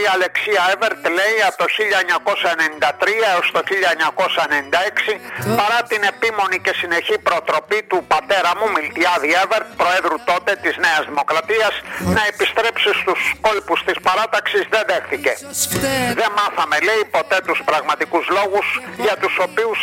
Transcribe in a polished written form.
η Αλεξία Έβερτ λέει από το 1993 έως το 1996, παρά την επίμονη και συνεχή προτροπή του πατέρα μου Μιλτιάδη Έβερτ, προέδρου τότε της Νέας Δημοκρατίας, να επιστρέψει στους κόλπους της παράταξης, δεν δέχτηκε. Δεν μάθαμε, λέει, ποτέ τους πραγματικούς λόγους για τους οποίους